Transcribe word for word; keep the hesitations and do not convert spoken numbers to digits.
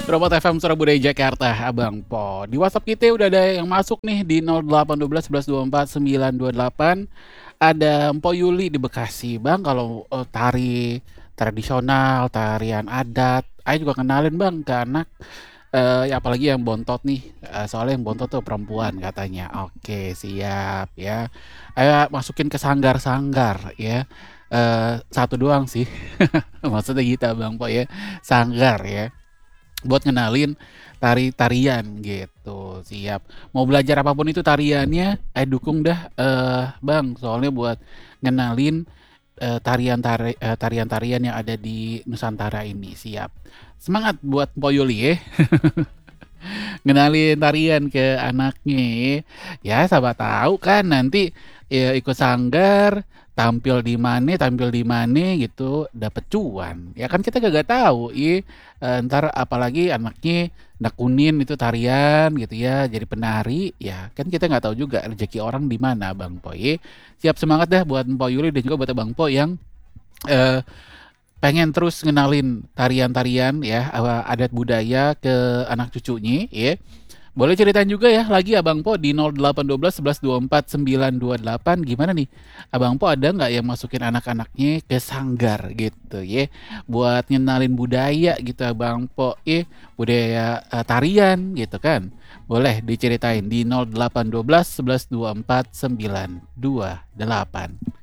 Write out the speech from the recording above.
Robot F M Surabaya Jakarta, Abang Po. Di WhatsApp kita udah ada yang masuk nih di nol delapan satu dua sebelas dua puluh empat sembilan dua delapan. Ada Mpo Yuli di Bekasi. Bang, kalau eh, tari tradisional, tarian adat, ayo juga kenalin Bang ke anak. Eh, ya apalagi yang bontot nih. Eh, soalnya yang bontot tuh perempuan katanya. Oke, siap ya. Ayo masukin ke sanggar-sanggar ya. Eh, satu doang sih. Maksudnya gitu Bang Po ya. Sanggar ya buat ngenalin tari-tarian gitu, siap. Mau belajar apapun itu tariannya, eh dukung dah, eh Bang, soalnya buat ngenalin eh, tarian tari, eh, tarian-tarian yang ada di Nusantara ini, siap. Semangat buat Mpo Yuli ya, ngenalin tarian ke anaknya ya. Ya, siapa tahu kan nanti ya, ikut sanggar, tampil di mana, tampil di mana gitu, dapet cuan. Ya kan kita gak tahu, iya. Eh, ntar apalagi anaknya nakunin itu tarian gitu ya, jadi penari, ya kan kita nggak tahu juga rezeki orang di mana, Bang Po. Ye. Siap, semangat dah buat Mpo Yuli dan juga buat Bang Po yang eh, pengen terus ngenalin tarian-tarian ya, eh, adat budaya ke anak cucunya ya. Boleh ceritain juga ya lagi Abang Po di nol delapan satu dua sebelas dua puluh empat sembilan dua delapan, gimana nih? Abang Po ada nggak yang masukin anak-anaknya ke sanggar gitu ya? Buat ngenalin budaya gitu Abang Po, ya budaya eh, tarian gitu kan? Boleh diceritain di nol delapan satu dua sebelas dua puluh empat sembilan dua delapan.